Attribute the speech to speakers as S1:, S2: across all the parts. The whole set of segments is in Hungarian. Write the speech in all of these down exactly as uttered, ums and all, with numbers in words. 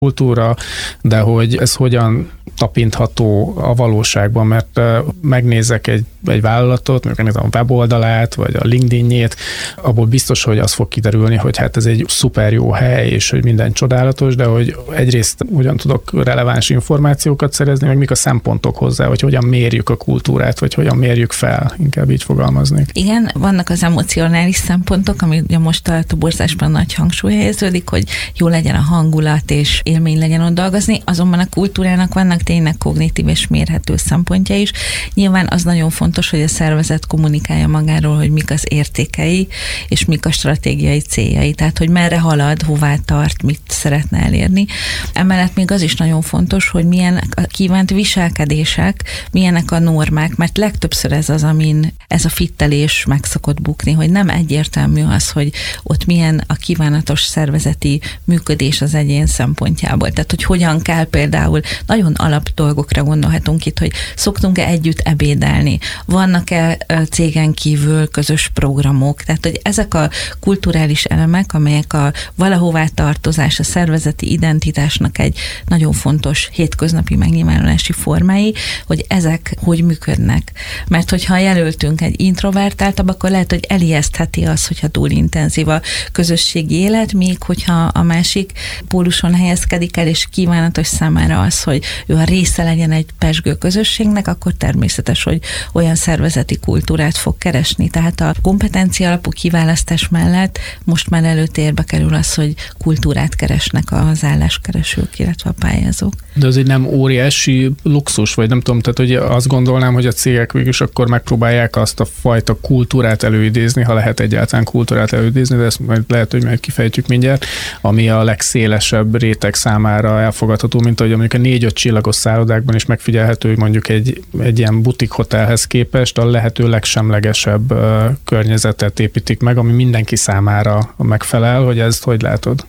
S1: kultúra, de hogy ez hogyan tapintható a valóságban, mert megnézek egy, egy vállalatot, mondjuk megnézem a weboldalát, vagy a LinkedIn-jét, abból biztos, hogy az fog kiderülni, hogy hát ez egy szuper jó hely, és hogy minden csodálatos, de hogy egyrészt hogyan tudok releváns információkat szerezni, meg mik a szempontok hozzá, hogy hogyan mérjük a kultúrát, vagy hogyan mérjük fel, inkább így fogalmaznék.
S2: Igen, vannak az emocionális szempontok, ami ugye most a toborzásban nagy hangsúly helyeződik, hogy jó legyen a hangulat, és élmény legyen ott dolgozni, azonban a kultúrának vannak tényleg kognitív és mérhető szempontja is. Nyilván az nagyon fontos, hogy a szervezet kommunikálja magáról, hogy mik az értékei, és mik a stratégiai céljai, tehát hogy merre halad, hová tart, mit szeretne elérni. Emellett még az is nagyon fontos, hogy milyen a kívánt viselkedések, milyenek a normák, mert legtöbbször ez az, amin ez a fittelés meg szokott bukni, hogy nem egyértelmű az, hogy ott milyen a kívánatos szervezeti működés az egyén szempontjából. Tehát, hogy hogyan kell például, nagyon alap dolgokra gondolhatunk itt, hogy szoktunk-e együtt ebédelni, vannak-e cégen kívül közös programok, tehát, hogy ezek a kulturális elemek, amelyek a valahová tartozás, a szervezeti identitásnak egy nagyon fontos hétköznapi megnyilvánulási formái, hogy ezek hogy működnek. Mert hogyha jelöltünk egy introvertáltabb, akkor lehet, hogy elijesztheti az, hogyha túl intenzív a közösségi élet, míg hogyha a másik póluson helyezkedik el, és kívánatos számára az, hogy ő a része legyen egy pezsgő közösségnek, akkor természetes, hogy olyan szervezeti kultúrát fog keresni. Tehát a kompetencia alapú kiválasztás mellett most már előtérbe kerül az, hogy kultúrát keresnek az álláskeresők, illetve a pályázók.
S1: De az egy nem óriási luxus, vagy nem tudom, tehát hogy azt gondolnám, hogy a cégek végülis akkor megpróbálják azt a fajta kultúrát előidézni, ha lehet egyáltalán kultúrát előidézni, de ezt majd lehet, hogy meg kifejtjük mindjárt, ami a legszélesebb réteg számára elfogadható, mint ahogy mondjuk a négy-öt csillagos szállodákban is megfigyelhető, hogy mondjuk egy, egy ilyen butik hotelhez képest a lehető legsemlegesebb uh, környezetet építik meg, ami mindenki számára megfelel, hogy ezt hogy látod?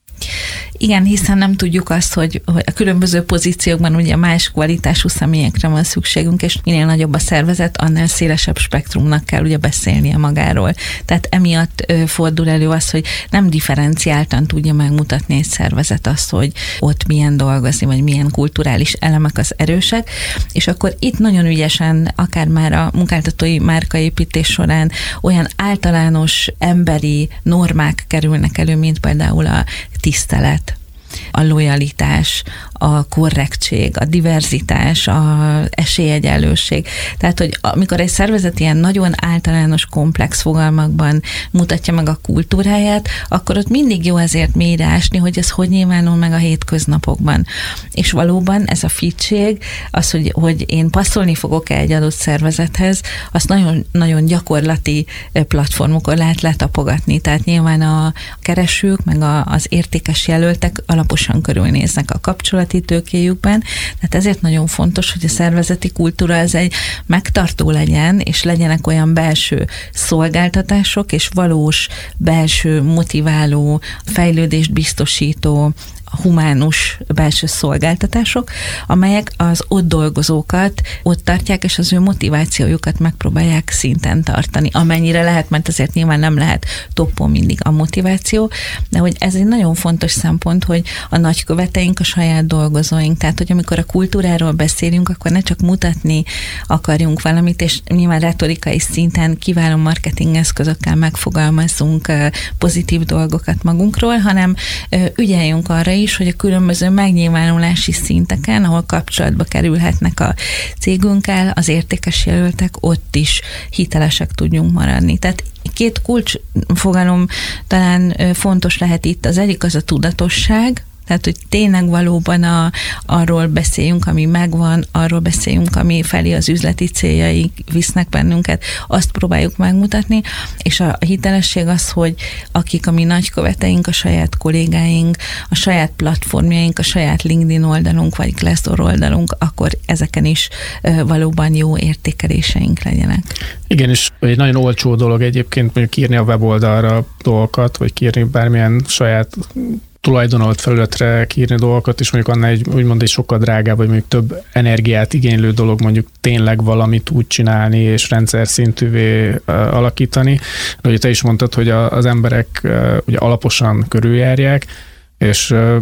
S2: Igen, hiszen nem tudjuk azt, hogy, hogy a különböző pozíciókban ugye más kvalitású személyekre van szükségünk, és minél nagyobb a szervezet, annál szélesebb spektrumnak kell ugye beszélnie magáról. Tehát emiatt ö, fordul elő az, hogy nem differenciáltan tudja megmutatni egy szervezet azt, hogy ott milyen dolgozni, vagy milyen kulturális elemek az erősek, és akkor itt nagyon ügyesen, akár már a munkáltatói márkaépítés során olyan általános emberi normák kerülnek elő, mint például a tisztelet, a lojalitás, a korrektség, a diverzitás, a esélyegyenlőség. Tehát, hogy amikor egy szervezet ilyen nagyon általános, komplex fogalmakban mutatja meg a kultúráját, akkor ott mindig jó ezért mélyre ásni, hogy ez hogy nyilvánul meg a hétköznapokban. És valóban ez a fittség, az, hogy, hogy én passzolni fogok-e egy adott szervezethez, azt nagyon, nagyon gyakorlati platformokon lehet letapogatni. Tehát nyilván a keresők, meg a, az értékes jelöltek alaposan körülnéznek a kapcsolati tőkéjükben, tehát ezért nagyon fontos, hogy a szervezeti kultúra az egy megtartó legyen, és legyenek olyan belső szolgáltatások, és valós belső motiváló, fejlődést biztosító, humánus belső szolgáltatások, amelyek az ott dolgozókat ott tartják, és az ő motivációjukat megpróbálják szinten tartani, amennyire lehet, mert azért nyilván nem lehet toppon mindig a motiváció, de hogy ez egy nagyon fontos szempont, hogy a nagyköveteink a saját dolgozóink, tehát hogy amikor a kultúráról beszélünk, akkor ne csak mutatni akarjunk valamit, és nyilván retorikai szinten kiváló marketing eszközökkel megfogalmazzunk pozitív dolgokat magunkról, hanem ügyeljünk arra is, is, hogy a különböző megnyilvánulási szinteken, ahol kapcsolatba kerülhetnek a cégünkkel, az értékes jelöltek, ott is hitelesek tudjunk maradni. Tehát két kulcsfogalom talán fontos lehet itt. Az egyik az a tudatosság, tehát, hogy tényleg valóban a, arról beszéljünk, ami megvan, arról beszéljünk, ami felé az üzleti céljaik visznek bennünket, azt próbáljuk megmutatni, és a hitelesség az, hogy akik a mi nagyköveteink, a saját kollégáink, a saját platformjaink, a saját LinkedIn oldalunk, vagy Glassdoor oldalunk, akkor ezeken is valóban jó értékeléseink legyenek.
S1: Igen, és egy nagyon olcsó dolog egyébként mondjuk írni a weboldalra dolgokat, vagy kiírni bármilyen saját tulajdonolt felületre kiírni dolgokat, és mondjuk annál egy, úgymond egy sokkal drágább, vagy mondjuk több energiát igénylő dolog mondjuk tényleg valamit úgy csinálni, és rendszer szintűvé uh, alakítani. De ugye te is mondtad, hogy a, az emberek uh, ugye alaposan körüljárják, és uh,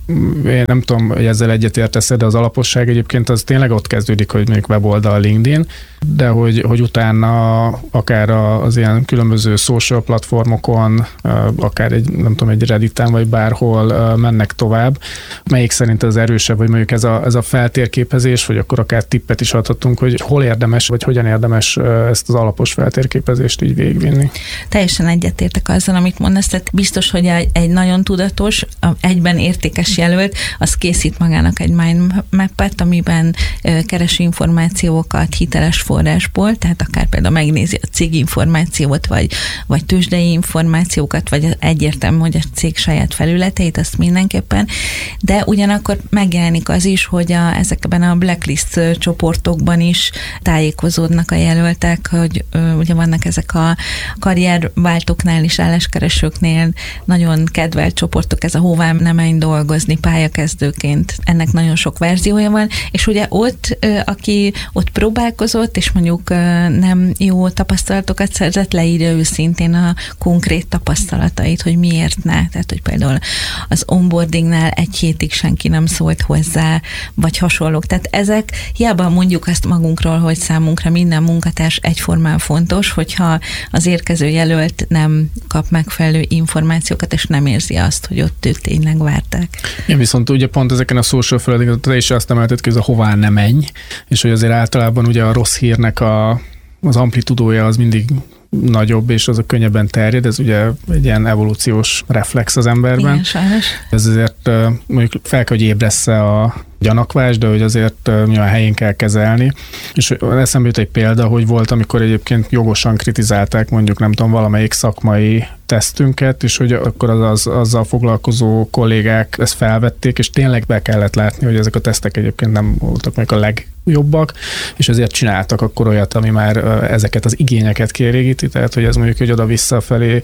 S1: én nem tudom, hogy ezzel egyetértesz, de az alaposság egyébként az tényleg ott kezdődik, hogy mondjuk weboldal, LinkedIn, de hogy, hogy utána akár az ilyen különböző social platformokon, akár egy, nem tudom, egy Redditen vagy bárhol mennek tovább. Melyik szerint az erősebb, vagy mondjuk ez a, ez a feltérképezés, vagy akkor akár tippet is adhatunk, hogy hol érdemes, vagy hogyan érdemes ezt az alapos feltérképezést így végigvinni?
S2: Teljesen egyetértek azzal, amit mondasz, tehát biztos, hogy egy nagyon tudatos, egyben értékes jelölt, az készít magának egy mindmap-et, amiben keres információkat hiteles forrásból, tehát akár például megnézi a cég információt, vagy, vagy tőzsdei információkat, vagy egyértelmű, hogy a cég saját felületeit, azt mindenképpen, de ugyanakkor megjelenik az is, hogy a, ezekben a blacklist csoportokban is tájékozódnak a jelöltek, hogy ö, ugye vannak ezek a karrierváltóknál is, álláskeresőknél nagyon kedvelt csoportok, ez a hová nem menj dolgozni pályakezdőként, ennek nagyon sok verziója van, és ugye ott, ö, aki ott próbálkozott, és mondjuk ö, nem jó tapasztalatokat szerzett, leírja őszintén a konkrét tapasztalatait, hogy miért ne. Tehát, hogy például az onboardingnál egy hétig senki nem szólt hozzá, vagy hasonlók. Tehát ezek, hiába mondjuk azt magunkról, hogy számunkra minden munkatárs egyformán fontos, hogyha az érkező jelölt nem kap megfelelő információkat, és nem érzi azt, hogy ott őt tényleg várták.
S1: Ja, viszont ugye pont ezeken a social feladatok, te is azt emelted ki, hogy a hová ne menj, és hogy azért általában ugye a rossz hírnek a, az amplitudója az mindig nagyobb, és az a könnyebben terjed, ez ugye egy ilyen evolúciós reflex az emberben.
S2: Igen, sajnos.
S1: Ez azért mondjuk fel kell, hogy ébressze a gyanakvás, de hogy azért milyen helyén kell kezelni. És eszembe jut egy példa, hogy volt, amikor egyébként jogosan kritizálták mondjuk nem tudom, valamelyik szakmai tesztünket, és hogy akkor az, az, azzal foglalkozó kollégák ezt felvették, és tényleg be kellett látni, hogy ezek a tesztek egyébként nem voltak meg a legjobbak, és ezért csináltak akkor olyat, ami már ezeket az igényeket kielégíti, tehát hogy ez mondjuk, hogy oda-vissza felé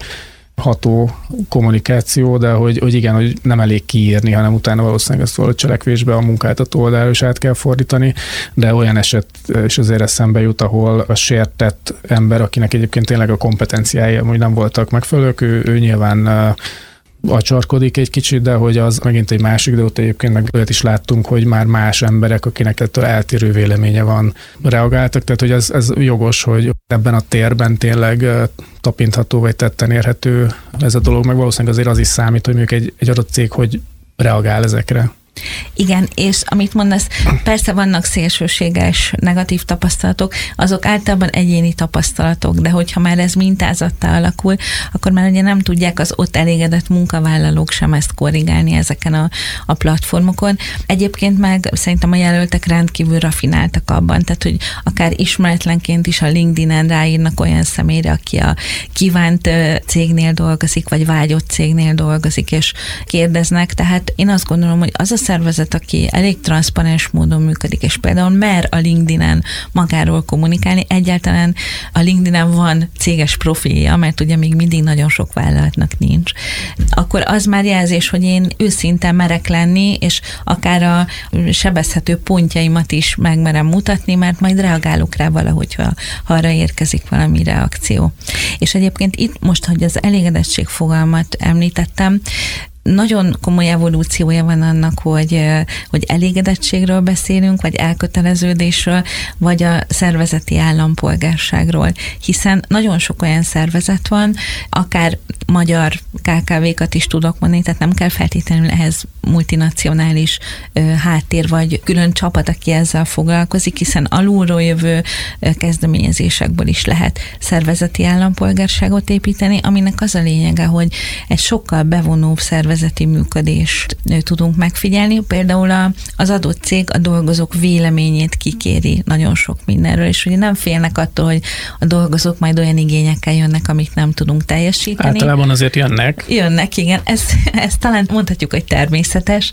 S1: ható kommunikáció, de hogy, hogy igen, hogy nem elég kiírni, hanem utána valószínűleg ezt valahogy cselekvésbe a munkáltató oldalra is át kell fordítani, de olyan eset is azért eszembe jut, ahol a sértett ember, akinek egyébként tényleg a kompetenciái amúgy nem voltak megfelelők, ő, ő nyilván acsarkodik egy kicsit, de hogy az megint egy másik, de ott egyébként meg olyat is láttunk, hogy már más emberek, akinek ettől eltérő véleménye van, reagáltak, tehát hogy ez, ez jogos, hogy ebben a térben tényleg tapintható vagy tetten érhető ez a dolog, meg valószínűleg azért az is számít, hogy mondjuk egy, egy adott cég hogy reagál ezekre.
S2: Igen, és amit mondasz, persze vannak szélsőséges negatív tapasztalatok, azok általában egyéni tapasztalatok, de hogyha már ez mintázattá alakul, akkor már ugye nem tudják az ott elégedett munkavállalók sem ezt korrigálni ezeken a, a platformokon. Egyébként meg szerintem a jelöltek rendkívül rafináltak abban, tehát hogy akár ismeretlenként is a LinkedIn-en ráírnak olyan személyre, aki a kívánt cégnél dolgozik, vagy vágyott cégnél dolgozik, és kérdeznek, tehát én azt gondolom, hogy az a szervezet, aki elég transzparens módon működik, és például mer a LinkedIn-en magáról kommunikálni, egyáltalán a LinkedIn-en van céges profilja, mert ugye még mindig nagyon sok vállalatnak nincs, akkor az már jelzés, hogy én őszintén merek lenni, és akár a sebezhető pontjaimat is megmerem mutatni, mert majd reagálok rá valahogy, ha, ha arra érkezik valami reakció. És egyébként itt most, hogy az elégedettség fogalmat említettem, nagyon komoly evolúciója van annak, hogy, hogy elégedettségről beszélünk, vagy elköteleződésről, vagy a szervezeti állampolgárságról, hiszen nagyon sok olyan szervezet van, akár magyar ká ká vé-kat is tudok mondani, tehát nem kell feltétlenül ehhez multinacionális háttér, vagy külön csapat, aki ezzel foglalkozik, hiszen alulról jövő kezdeményezésekből is lehet szervezeti állampolgárságot építeni, aminek az a lényege, hogy egy sokkal bevonóbb szervezeti működést tudunk megfigyelni. Például az adott cég a dolgozók véleményét kikéri nagyon sok mindenről, és ugye nem félnek attól, hogy a dolgozók majd olyan igényekkel jönnek, amit nem tudunk teljesíteni.
S1: Általában azért jönnek.
S2: Jönnek, igen. Ez, ez talán mondhatjuk, hogy természetes,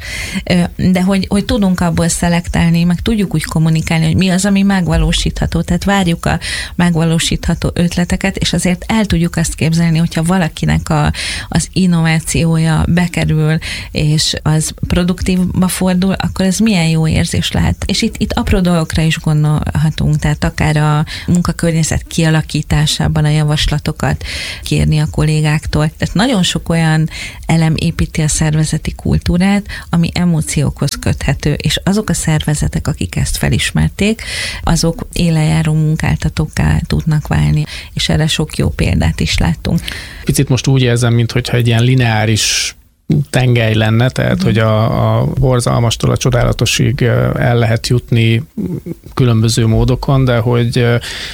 S2: de hogy, hogy tudunk abból szelektálni, meg tudjuk úgy kommunikálni, hogy mi az, ami megvalósítható. Tehát várjuk a megvalósítható ötleteket, és azért el tudjuk azt képzelni, hogyha valakinek a, az innovációja be kerül, és az produktívba fordul, akkor ez milyen jó érzés lehet. És itt, itt apró dolgokra is gondolhatunk, tehát akár a munkakörnyezet kialakításában a javaslatokat kérni a kollégáktól. Tehát nagyon sok olyan elem építi a szervezeti kultúrát, ami emóciókhoz köthető, és azok a szervezetek, akik ezt felismerték, azok élenjáró munkáltatókká tudnak válni, és erre sok jó példát is láttunk.
S1: Picit most úgy érzem, mintha egy ilyen lineáris tengely lenne, tehát mm. hogy a, a borzalmastól a csodálatosig el lehet jutni különböző módokon, de hogy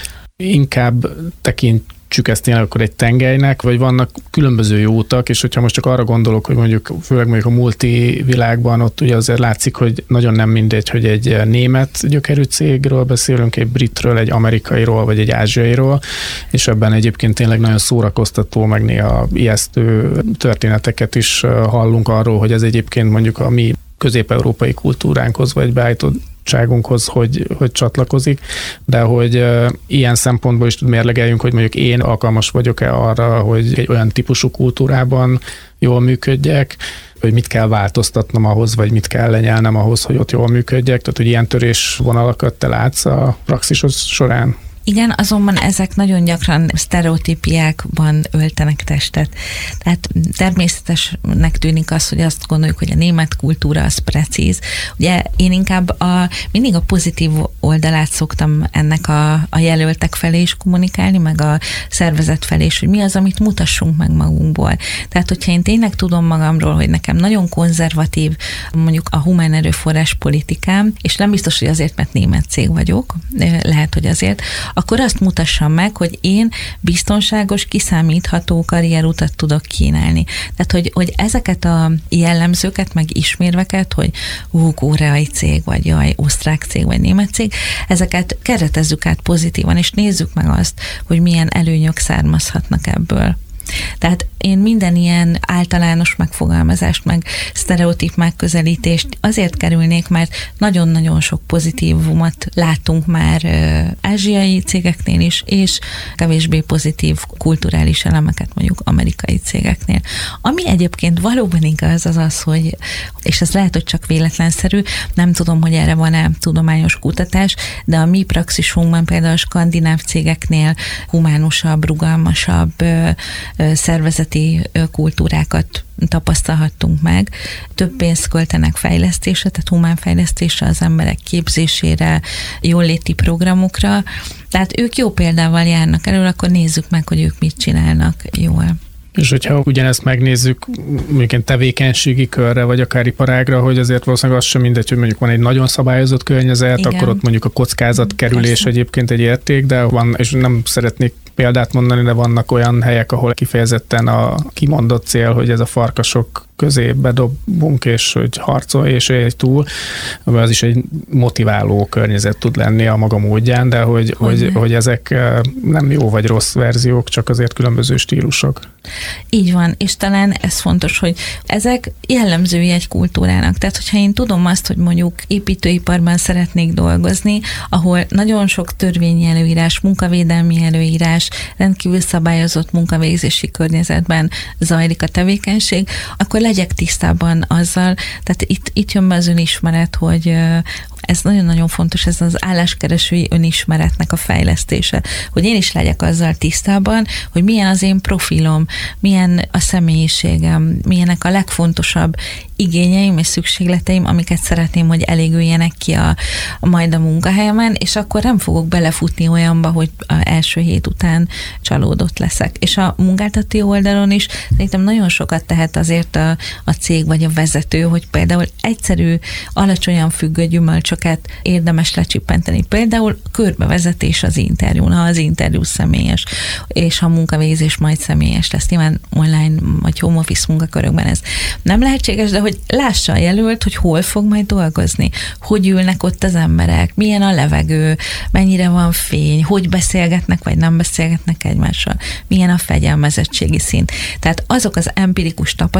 S1: inkább tekint csak ezt tényleg akkor egy tengelynek, vagy vannak különböző jó utak, és hogyha most csak arra gondolok, hogy mondjuk főleg mondjuk a multi világban ott ugye azért látszik, hogy nagyon nem mindegy, hogy egy német gyökerű cégről beszélünk, egy britről, egy amerikairól, vagy egy ázsiairól, és ebben egyébként tényleg nagyon szórakoztató, meg néha ijesztő történeteket is hallunk arról, hogy ez egyébként mondjuk a mi közép-európai kultúránkhoz, vagy beállítottságunkhoz, hogy, hogy csatlakozik, de hogy uh, ilyen szempontból is mérlegeljünk, hogy mondjuk én alkalmas vagyok-e arra, hogy egy olyan típusú kultúrában jól működjek, hogy mit kell változtatnom ahhoz, vagy mit kell lenyelnem ahhoz, hogy ott jól működjek, tehát hogy ilyen törésvonalakat te látsz a praxisod során?
S2: Igen, azonban ezek nagyon gyakran sztereotípiákban öltenek testet. Tehát természetesnek tűnik az, hogy azt gondoljuk, hogy a német kultúra az precíz. Ugye én inkább a, mindig a pozitív oldalát szoktam ennek a, a jelöltek felé is kommunikálni, meg a szervezet felé is, hogy mi az, amit mutassunk meg magunkból. Tehát, hogyha én tényleg tudom magamról, hogy nekem nagyon konzervatív mondjuk a humán erőforrás politikám, és nem biztos, hogy azért, mert német cég vagyok, lehet, hogy azért, akkor azt mutassam meg, hogy én biztonságos, kiszámítható karrierutat tudok kínálni. Tehát, hogy, hogy ezeket a jellemzőket, meg ismérveket, hogy hú, koreai cég, vagy jaj, osztrák cég, vagy német cég, ezeket keretezzük át pozitívan, és nézzük meg azt, hogy milyen előnyök származhatnak ebből. Tehát én minden ilyen általános megfogalmazást, meg sztereotíp megközelítést azért kerülnék, mert nagyon-nagyon sok pozitívumot látunk már ázsiai cégeknél is, és kevésbé pozitív kulturális elemeket mondjuk amerikai cégeknél. Ami egyébként valóban igaz, az az, hogy, és ez lehet, hogy csak véletlenszerű, nem tudom, hogy erre van-e tudományos kutatás, de a mi praxisunkban például a skandináv cégeknél humánusabb, rugalmasabb szervezeti kultúrákat tapasztalhattunk meg. Több pénzt költenek fejlesztésre, tehát humánfejlesztésre, az emberek képzésére, jóléti programokra. Tehát ők jó példával járnak elő, akkor nézzük meg, hogy ők mit csinálnak jól.
S1: És hogyha ugyanezt megnézzük mondjuk tevékenységi körre, vagy akár iparágra, hogy azért valószínűleg az sem mindegy, hogy mondjuk van egy nagyon szabályozott környezet, igen, akkor ott mondjuk a kockázatkerülés persze egyébként egy érték, de van, és nem szeretnék példát mondani, de vannak olyan helyek, ahol kifejezetten a kimondott cél, hogy ez a farkasok közé bedobunk, és hogy harcolj, és egy túl, az is egy motiváló környezet tud lenni a maga módján, de hogy, hogy, hogy ezek nem jó vagy rossz verziók, csak azért különböző stílusok.
S2: Így van, és talán ez fontos, hogy ezek jellemzői egy kultúrának. Tehát, hogyha én tudom azt, hogy mondjuk építőiparban szeretnék dolgozni, ahol nagyon sok törvényi előírás, munkavédelmi előírás, rendkívül szabályozott munkavégzési környezetben zajlik a tevékenység, akkor legyek tisztában azzal, tehát itt, itt jön be az önismeret, hogy ez nagyon-nagyon fontos, ez az álláskeresői önismeretnek a fejlesztése, hogy én is legyek azzal tisztában, hogy milyen az én profilom, milyen a személyiségem, milyenek a legfontosabb igényeim és szükségleteim, amiket szeretném, hogy elégüljenek ki a, a majd a munkahelyemen, és akkor nem fogok belefutni olyanba, hogy az első hét után csalódott leszek. És a munkáltató oldalon is szerintem nagyon sokat tehet azért a, a cég vagy a vezető, hogy például egyszerű, alacsonyan függő gyümölcsöket érdemes lecsippenteni. Például körbevezetés az interjún, ha az interjú személyes, és ha a munkavégzés majd személyes lesz. Nyilván online vagy home office munkakörökben ez nem lehetséges, de hogy lássa a jelölt, hogy hol fog majd dolgozni, hogy ülnek ott az emberek, milyen a levegő, mennyire van fény, hogy beszélgetnek, vagy nem beszélgetnek egymással, milyen a fegyelmezettségi szint. Tehát azok az empirikus tapasztalatok,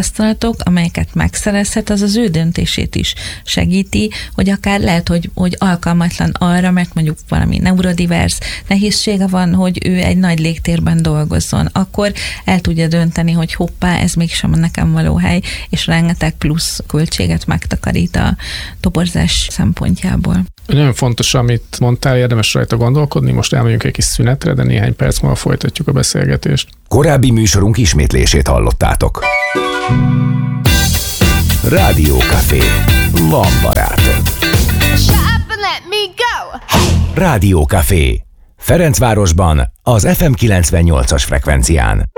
S2: adatok, amelyeket megszerezhet, az az ő döntését is segíti, hogy akár lehet, hogy, hogy alkalmatlan arra, mert mondjuk valami neurodivers nehézsége van, hogy ő egy nagy légtérben dolgozzon. Akkor el tudja dönteni, hogy hoppá, ez mégsem a nekem való hely, és rengeteg plusz költséget megtakarít a toborzás szempontjából.
S1: Nagyon fontos, amit mondtál, érdemes rajta gondolkodni, most elmegyünk egy kis szünetre, de néhány perc múlva folytatjuk a beszélgetést.
S3: Korábbi műsorunk ismétlését hallottátok. Rádiókafé. Van barátod. Rádiókafé. Ferencvárosban az ef em kilencvennyolcas frekvencián.